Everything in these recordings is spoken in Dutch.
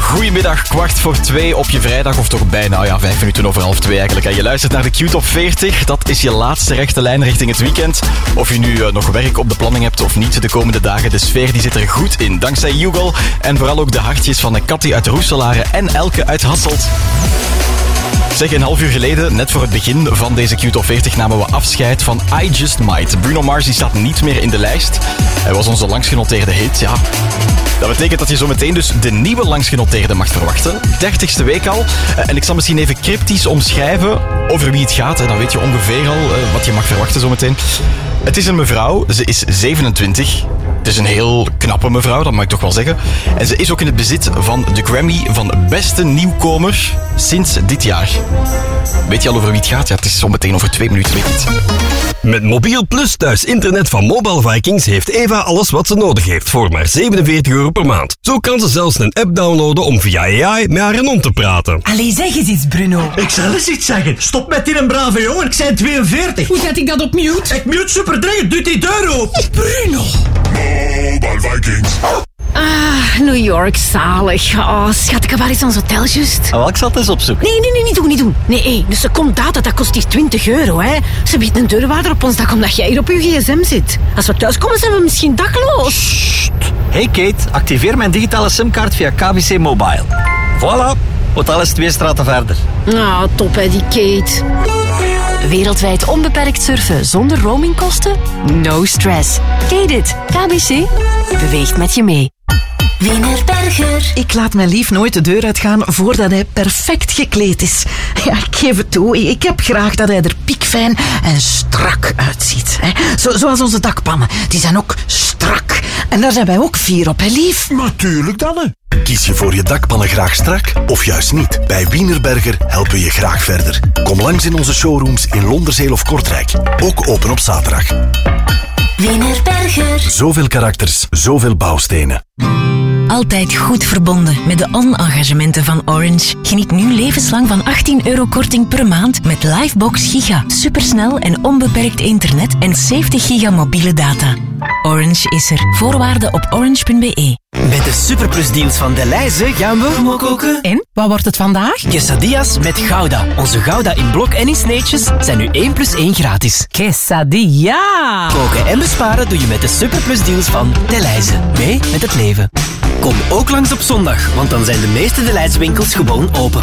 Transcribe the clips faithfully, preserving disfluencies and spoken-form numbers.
Goedemiddag, kwart voor twee op je vrijdag, of toch bijna, ja, vijf minuten over half twee eigenlijk. En je luistert naar de Q-top veertig, dat is je laatste rechte lijn richting het weekend. Of je nu uh, nog werk op de planning hebt of niet de komende dagen, de sfeer die zit er goed in. Dankzij Hugo en vooral ook de hartjes van Katty uit Roeselare en Elke uit Hasselt. Zeg, een half uur geleden, net voor het begin van deze Q-top veertig, namen we afscheid van I Just Might. Bruno Mars die staat niet meer in de lijst. Hij was onze langsgenoteerde hit, ja. Dat betekent dat je zo meteen dus de nieuwe langsgenoteerde mag verwachten. dertigste week al. En ik zal misschien even cryptisch omschrijven over wie het gaat. Dan weet je ongeveer al wat je mag verwachten zo meteen. Het is een mevrouw, ze is zevenentwintig. Het is een heel knappe mevrouw, dat mag ik toch wel zeggen. En ze is ook in het bezit van de Grammy van beste nieuwkomer sinds dit jaar. Weet je al over wie het gaat? Ja, het is zo meteen over twee minuten, weet je het. Met Mobiel Plus thuis internet van Mobile Vikings heeft Eva alles wat ze nodig heeft voor maar zevenenveertig euro per maand. Zo kan ze zelfs een app downloaden om via A I met haar hond te praten. Allee, zeg eens iets, Bruno. Ik zal eens iets zeggen. Stop met die een brave jongen, ik zijn tweeënveertig. Hoe zet ik dat op mute? Ik mute super dringend, doe die deur open. Bruno. Mobile Vikings. Ah, New York, zalig. Oh, schat, ik heb waar is ons hotel juist? Oh, ik zal het eens opzoeken. Nee, nee, nee, niet doen, niet doen. Nee, hey, dus een seconde data, dat kost hier twintig euro, hè. Ze biedt een deurwaarder op ons dak omdat jij hier op je gsm zit. Als we thuiskomen, zijn we misschien dakloos. Sst. Hey Kate, activeer mijn digitale simkaart via K B C Mobile. Voilà, hotel is twee straten verder. Ah, top, hè, die Kate. Wereldwijd onbeperkt surfen zonder roamingkosten? No stress. Kate it. K B C beweegt met je mee. Wienerberger. Ik laat mijn lief nooit de deur uitgaan voordat hij perfect gekleed is. Ja, ik geef het toe. Ik heb graag dat hij er piekfijn en strak uitziet. Hè. Zo, zoals onze dakpannen. Die zijn ook strak. En daar zijn wij ook fier op, hè, lief? Natuurlijk dan, hè. Kies je voor je dakpannen graag strak of juist niet? Bij Wienerberger helpen we je graag verder. Kom langs in onze showrooms in Londerzeel of Kortrijk. Ook open op zaterdag. Wienerberger. Zoveel karakters, zoveel bouwstenen. Altijd goed verbonden met de on-engagementen van Orange. Geniet nu levenslang van achttien euro korting per maand met Livebox Giga. Supersnel en onbeperkt internet en zeventig giga mobiele data. Orange is er. Voorwaarden op orange punt b e. Met de superplusdeals van Delhaize gaan we mokoken. En, wat wordt het vandaag? Quesadillas met Gouda. Onze Gouda in blok en in sneetjes zijn nu één plus één gratis. Quesadilla! Koken en besparen doe je met de superplusdeals van Delhaize. Mee met het leven. Kom ook langs op zondag, want dan zijn de meeste Delhaize winkels gewoon open.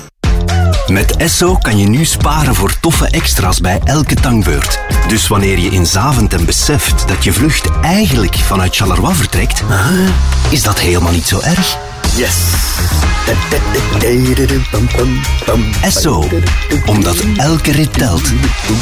Met Esso kan je nu sparen voor toffe extra's bij elke tankbeurt. Dus wanneer je in Zaventem beseft dat je vlucht eigenlijk vanuit Charleroi vertrekt, ah, is dat helemaal niet zo erg. Yes! Esso, omdat elke rit telt.